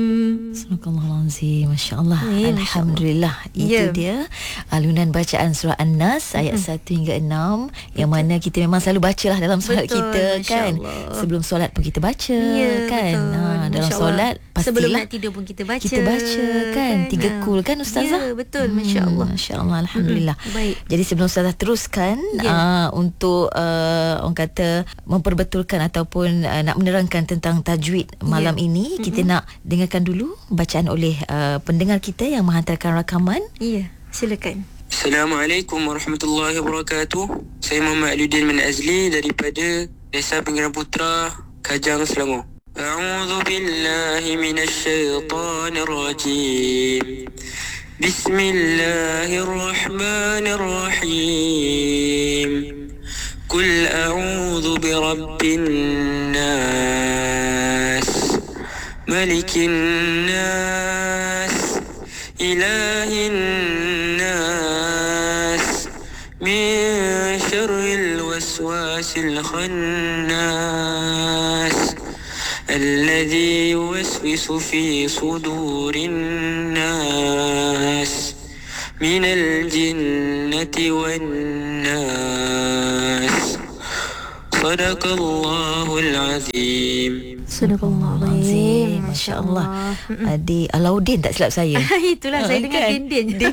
Subhanallahazim. Masya-Allah. Alhamdulillah. Itu dia alunan bacaan surah An-Nas ayat 1 hingga 6 yang mana kita memang selalu bacalah dalam solat kita kan. Sebelum solat pun kita baca kan. Dalam solat pastilah sebelum nak tidur pun kita baca. Kita baca kan. 3 kul kan Ustazah? Ya, betul. Masya-Allah. Masya-Allah. Alhamdulillah. Baik. Jadi sebelum Ustazah teruskan untuk orang kata memperbetulkan ataupun nak menerangkan tentang tajwid malam ini, kita nak dengarkan dulu bacaan oleh pendengar kita yang menghantarkan rakaman. Ya, silakan. Assalamualaikum warahmatullahi wabarakatuh. Saya Muhammad Aludin bin Azli daripada Desa Pinggiran Putra, Kajang, Selangor. A'udzu billahi minasy syaithanir rajim. Bismillahirrahmanirrahim. Qul a'udzu birabbin nas, malikin nas, ilahin nas, min syarril waswasil khannas, alladzi yuwaswisu fi sudurin nas, minal jinnati wan nas. Sadaqallahul azim. Sadaqallahul Masya-Allah. Adik Alauddin tak silap saya. Itulah saya dengar kan? Din.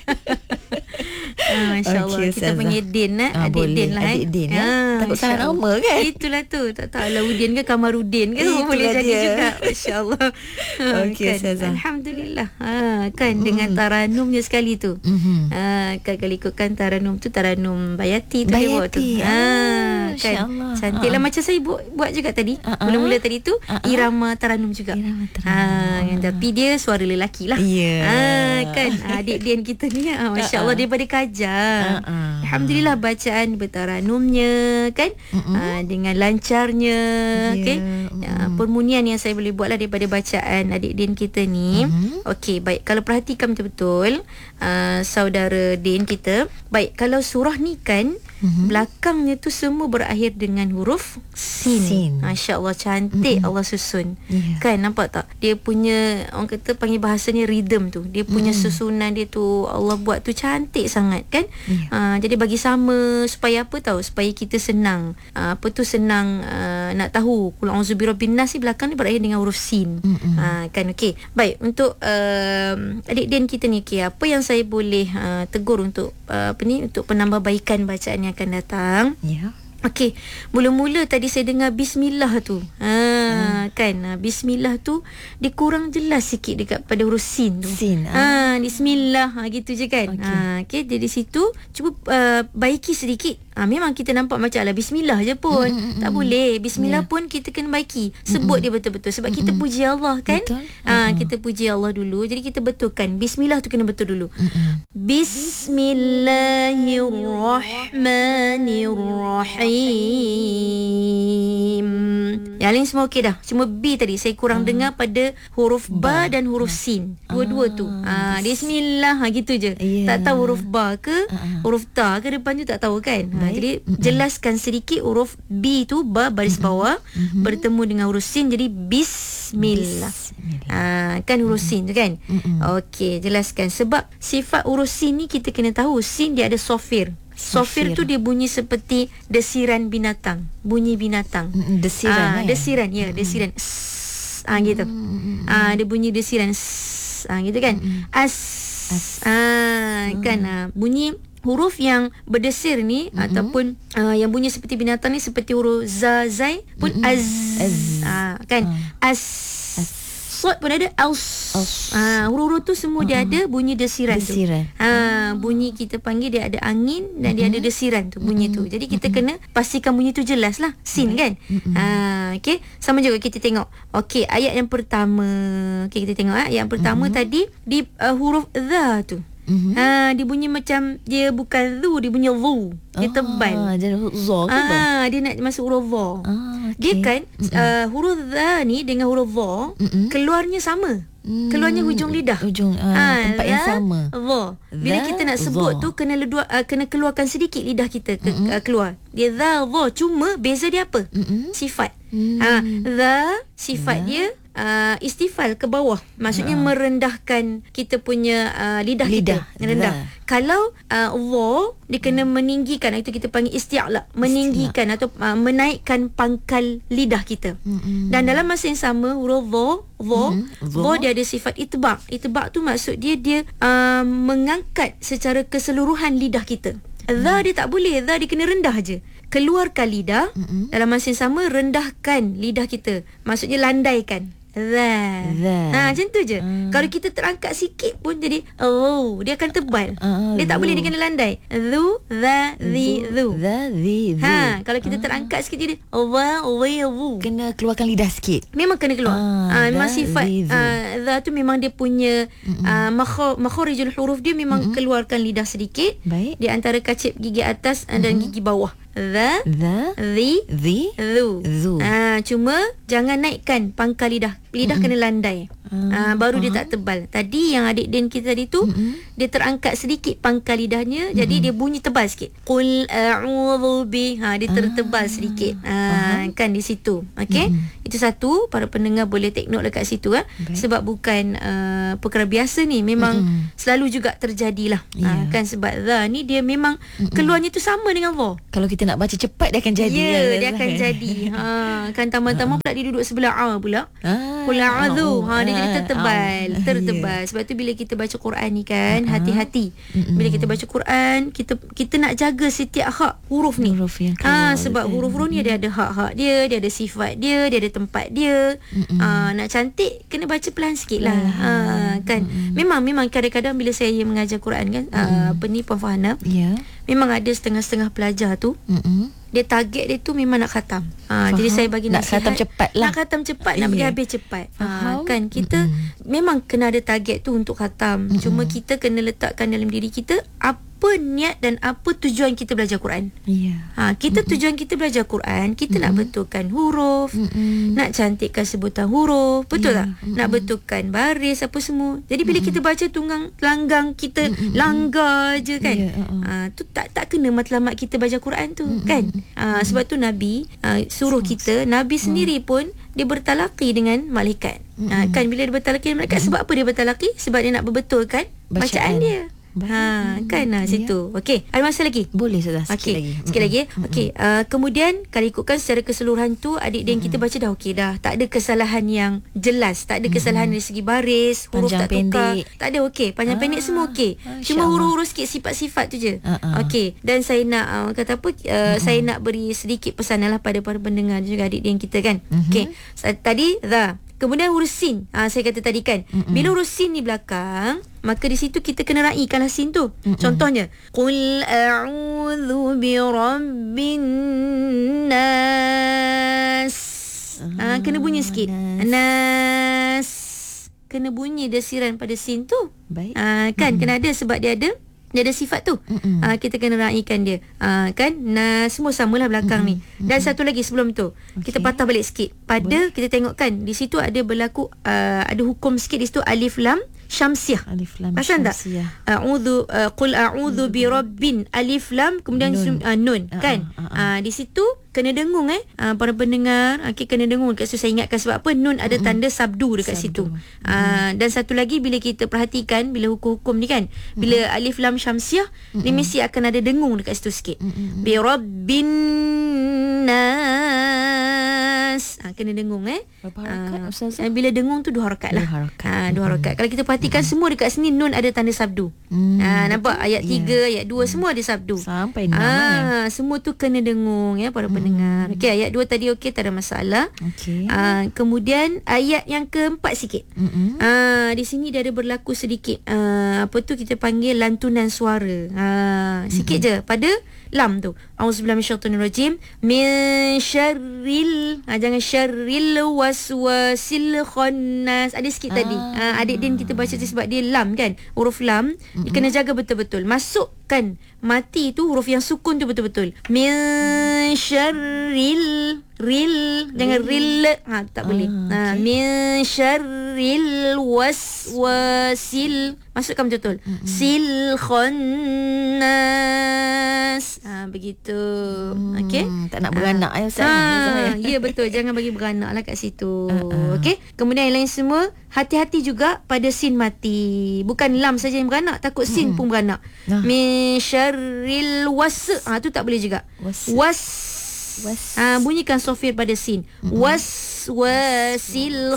Masya-Allah. Kita panggil Din Adik Din lah. Adik Din takut salah nama kan. Itulah tu. Tak tahu Alauddin ke Kamarudin ke boleh jadi juga. Masya-Allah. Okey, kan? Alhamdulillah. Kan dengan taranumnya sekali tu. Kan kalau ikutkan taranum tu taranum Bayati tu dia buat tu. Kan cantiklah macam saya buat juga tadi. Mula-mula tadi tu irama taranum juga. Tapi dia suara lelaki lah. Kan adik Dian kita ni masya-Allah daripada Kajang. Alhamdulillah bacaan bertaranumnya kan dengan lancarnya kan. Permunian yang saya boleh buatlah daripada bacaan adik Dian kita ni. Okey, baik, kalau perhatikan betul-betul saudara Din kita. Baik, kalau surah ni kan belakangnya tu semua berakhir dengan huruf sin. Masya-Allah cantik Allah susun. Kan nampak tak? Dia punya orang kata panggil bahasanya rhythm tu. Dia punya susunan dia tu Allah buat tu cantik sangat kan? Jadi bagi sama supaya apa tahu? Supaya kita senang. Senang nak tahu qul a'udzu birabbin nas belakang ni berakhir dengan huruf sin. Kan okey. Baik, untuk adik Din kita ni apa yang saya boleh tegur untuk untuk penambahbaikan bacaan yang akan datang. Okey, mula-mula tadi saya dengar bismillah tu. Kan bismillah tu dia kurang jelas sikit dekat pada huruf sin tu. Bismillah gitu je kan. Okey, jadi situ cuba baiki sedikit. Memang kita nampak macam lah bismillah je pun. Tak boleh. Bismillah pun kita kena baiki. Sebut dia betul-betul sebab kita puji Allah kan. Kita puji Allah dulu. Jadi kita betulkan. Bismillah tu kena betul dulu. Bismillahirrahmanirrahim. Yang lain semua okey dah. Cuma B tadi saya kurang dengar pada huruf ba dan huruf sin. Dua-dua tu. Bismillah gitu je. Tak tahu huruf ba ke huruf ta ke depan tu tak tahu kan. Jadi jelaskan sedikit huruf B tu ba baris bawah bertemu dengan huruf sin jadi bismillah. Kan huruf sin tu kan. Okey, jelaskan sebab sifat huruf sin ni kita kena tahu sin dia ada sofir. Sofir tu dia bunyi seperti desiran binatang. Bunyi binatang. Desiran. Desiran gitu. Dia bunyi desiran gitu kan. Kan bunyi huruf yang berdesir ni ataupun yang bunyi seperti binatang ni seperti huruf za zai pun az. Kan Sod pun ada huruf-huruf tu semua dia ada bunyi desiran tu. Bunyi kita panggil dia ada angin dan dia ada desiran tu bunyi tu. Jadi kita kena pastikan bunyi tu jelas lah. Sin kan. Okey, sama juga kita tengok. Okey, ayat yang pertama. Okey, kita tengok ayat yang pertama tadi di huruf za tu. Dia bunyi macam dia bukan zu, dia bunyi zu. Dia tebal. Jadi za ke ba? Dia nak masuk huruf za. Dia kan huruf za ni dengan huruf za keluarnya sama. Keluarnya hujung lidah. Tempat yang sama. Za. Bila kita nak sebut tu kena keluarkan sedikit lidah kita keluar. Dia za za, cuma beza dia apa? Sifat. Za sifat dia istifal ke bawah. Maksudnya merendahkan kita punya lidah kita. Rendah. Kalau Allah dia kena meninggikan, itu kita panggil isti'la, meninggikan atau menaikkan pangkal lidah kita. Dan dalam masa yang sama huruf dha dia ada sifat itba'. Itba' tu maksud dia mengangkat secara keseluruhan lidah kita. Dha dia tak boleh, dha dia kena rendah je. Keluarkan lidah, dalam masa yang sama rendahkan lidah kita. Maksudnya landaikan. Macam tu je. Kalau kita terangkat sikit pun jadi dia akan tebal. Dia tak boleh, dia kena landai. Dhu, dha, dhi, dhu. Kalau kita terangkat sikit jadi kena keluarkan lidah sikit. Memang kena keluar. Memang sifat dha tu memang dia punya makharijul huruf dia memang keluarkan lidah sedikit. Baik. Di antara kacip gigi atas dan gigi bawah. Dha, dhi, dhu. Cuma jangan naikkan pangkal lidah. Lidah kena landai. Baru dia tak tebal. Tadi yang adik Din kita tadi tu, dia terangkat sedikit pangkal lidahnya, jadi dia bunyi tebal sikit. Qul a'udzu bi. Dia tertebal sedikit. Kan di situ. Okey. Itu satu, para pendengar boleh take note dekat situ. Sebab bukan perkara biasa ni, memang selalu juga terjadilah. Kan sebab dha ni dia memang keluarnya tu sama dengan dha. Kalau kita nak baca cepat dia akan jadi. Dia akan jadi. Kan tambah-tambah pula dia duduk sebelah pula. Qul a'udzu. Dia jadi tertebal. Sebab tu bila kita baca Quran ni kan, hati-hati. Bila kita baca Quran, kita nak jaga setiap hak huruf ni. Sebab huruf-huruf ni dia ada hak-hak dia ada sifat dia ada tempat dia. Nak cantik kena baca pelan sikit lah. Kan. Memang kadang-kadang bila saya mengajar Quran kan, Puan Farhana, memang ada setengah-setengah pelajar tu, dia target dia tu memang nak khatam. Jadi saya bagi nasihat, nak khatam cepat lah. Nak khatam cepat, nak bagi habis cepat. Kan kita memang kena ada target tu untuk khatam. Cuma kita kena letakkan dalam diri kita apa niat dan apa tujuan kita belajar Quran. Kita tujuan kita belajar Quran, kita nak betulkan huruf, nak cantikkan sebutan huruf, betul tak? Nak betulkan baris apa semua. Jadi bila kita baca tunggang langgang, kita langgar je kan. Tu tak kena matlamat kita baca Quran tu kan. Sebab tu Nabi suruh kita, Nabi sendiri pun dia bertalaqi dengan malaikat. Kan bila dia bertalaqi dengan malaikat, sebab apa dia bertalaqi? Sebab dia nak berbetulkan bacaan dia. Kan situ. Okey, ada masa lagi? Boleh sudah sikit lagi. Okey, kemudian kalau ikutkan secara keseluruhan tu, adik dan kita baca dah okey dah. Tak ada kesalahan yang jelas, tak ada kesalahan dari segi baris, huruf panjang tak tukar, pendek. tak ada okey. Panjang pendek semua okey. Cuma huruf-huruf sikit, sifat-sifat tu je. Okey, dan saya nak kata apa, saya nak beri sedikit pesanan lah pada para pendengar juga, adik dan kita kan. Okey, tadi dha. Kemudian huruf sin, saya kata tadi kan, bila huruf sin di belakang, maka di situ kita kena raikanlah sin tu. Contohnya, Qul a'udzu bi rabbin nas. Kena bunyi sikit. Nas. Kena bunyi desiran pada sin tu. Baik. Kan kena ada, sebab dia ada sifat tu. Kita kena raikan dia. Kan semua samalah belakang ni. Dan satu lagi sebelum tu, kita patah balik sikit. Kita tengok kan di situ ada berlaku ada hukum sikit di situ, alif lam syamsiah. Alif lam syamsiah. Qul a'udzu bi rabbin, alif lam kemudian nun kan. Di situ kena dengung para pendengar, kena dengung dekat situ. Saya ingatkan sebab apa, nun ada tanda sabdu dekat situ. Dan satu lagi, bila kita perhatikan bila hukum-hukum ni kan, bila alif lam syamsiah ni mesti akan ada dengung dekat situ sikit. Bi rabbin nas. Kena dengung berapa harakat Ustaz? Bila dengung tu 2 harakat lah. 2 harakat. Kalau kita perhatikan semua dekat sini nun ada tanda sabdu. Nampak ayat 3, ayat 2 semua ada sabdu. Sampai 6 semua tu kena dengung para pendengar. Okey, ayat 2 tadi okey, tak ada masalah. Okey. Kemudian ayat yang keempat sikit. Di sini dia ada berlaku sedikit apa tu kita panggil lantunan suara. Sikit je pada lam tu. Auzubillahi minasyaitonirrajim. Min syarril, jangan syarril waswasil khannas. Ada sikit tadi. Adik Din kita baca sebab dia lam kan. Huruf lam dia kena jaga betul-betul. Masukkan mati tu huruf yang sukun tu betul-betul. Min syarril jangan ril. Tak boleh. Min syarril waswasil, masukkan betul. Sil khannas. Begitu. Okey. Tak nak beranak Ustaz. Ya betul, jangan bagi beranak lah kat situ. Okey. Kemudian yang lain semua, hati-hati juga pada sin mati. Bukan lam saja yang beranak, takut sin pun beranak. Min syarril tu tak boleh juga. Bunyikan sofir pada sin. Waswasil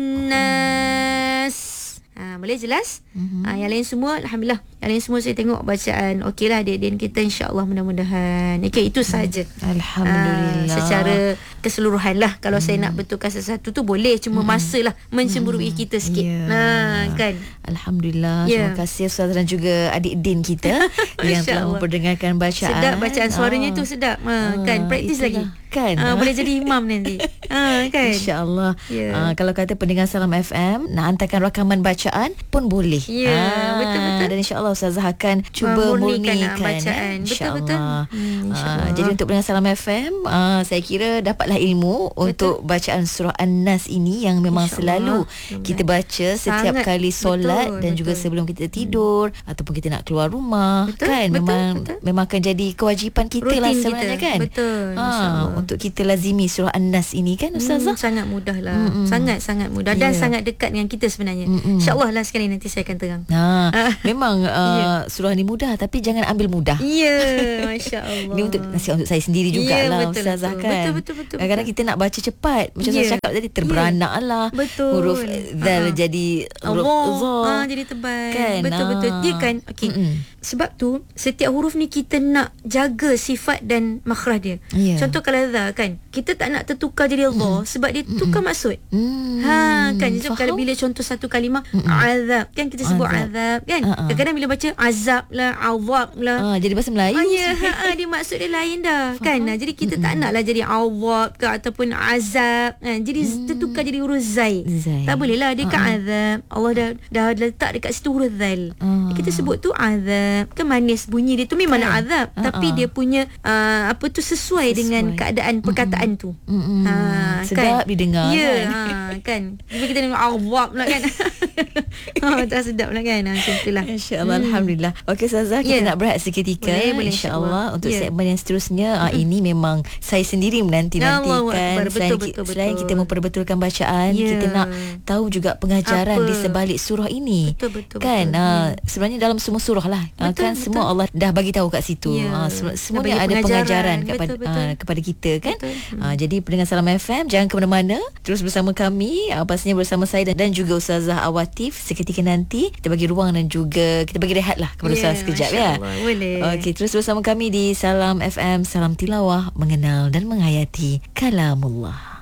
khannas. Boleh jelas? Yang lain semua alhamdulillah. Yang lain semua saya tengok bacaan okeylah adik-adik kita, insya-Allah mudah-mudahan. Okey, itu saja. Alhamdulillah. Secara keseluruhan lah. Kalau saya nak betulkan sesuatu tu boleh, cuma masalah mencemburui kita sikit. Kan. Alhamdulillah. Terima kasih Ustaz dan juga adik Din kita yang telah memperdengarkan bacaan. Sedap bacaan suaranya tu sedap. Kan, praktis lagi. Kan. Boleh jadi imam nanti. Kan. Insya-Allah. Kalau kata pendengar Salam FM nak hantarkan rakaman bacaan pun boleh. Betul-betul. Dan insya-Allah Ustazah akan cuba murnikan bacaan. Betul-betul. Jadi untuk pendengar Salam FM, saya kira dapatlah ilmu untuk bacaan surah An-Nas ini yang memang selalu kita baca setiap kali solat dan juga sebelum kita tidur ataupun kita nak keluar rumah. Kan memang akan jadi kewajipan kita lah sebenarnya kan. Betul. Untuk kita lazimi surah An-Nas ini kan Ustazah. Sangat mudah lah. Sangat-sangat mudah dan sangat dekat dengan kita sebenarnya. InsyaAllah lah sekali nanti saya akan terang. Memang surah ni mudah, tapi jangan ambil mudah. Masya-Allah. Ni untuk nasihat untuk saya sendiri jugalah Ustazah kan. Betul. Kadang-kadang kita nak baca cepat, macam saya cakap tadi terberanak lah. Huruf zal jadi huruf za. Jadi tebal kan? Betul. Dia kan okey. Sebab tu setiap huruf ni kita nak jaga sifat dan makhraj dia. Contoh kalau za kan, kita tak nak tertukar jadi za sebab dia tukar maksud. Kan. Jadi kalau bila contoh satu kalimah azab kan, kita sebut azab kan. Kadang-kadang bila baca azab lah, awab lah, jadi bahasa Melayu. Dia maksud dia lain dah kan. Jadi kita tak naklah jadi awab ke ataupun azab kan. Jadi tertukar jadi huruf zai. Tak boleh lah, dia kan azab. Allah dah letak dekat situ huruf zal. Kita sebut tu azab. Kan manis bunyi dia tu memang nak azab, tapi dia punya sesuai dengan keadaan perkataan tu. Sedap kan? didengar kan. Bila kita dengar awab lah kan. Tak sedap lah kan. Macam itulah. InsyaAllah. Alhamdulillah. Okey Ustazah, kita nak berehat seketika. Boleh InsyaAllah. Untuk segmen yang seterusnya, ini memang saya sendiri menanti-nantikan. Selain kita memperbetulkan bacaan, kita nak tahu juga pengajaran di sebalik surah ini. Betul. Kan. Sebenarnya dalam semua surah lah. Kan semua Allah dah bagi tahu kat situ. Semuanya ada pengajaran kepada kita kan. Jadi pendengar Salam FM, jangan ke mana-mana, terus bersama kami, pastinya bersama saya dan juga Ustazah Awatif. Seketika nanti kita bagi ruang dan juga kita bagi rehat lah kepada Ustazah sekejap ya. Boleh. Okey, terus bersama kami di Salam FM, Salam Tilawah, mengenal dan menghayati kalamullah.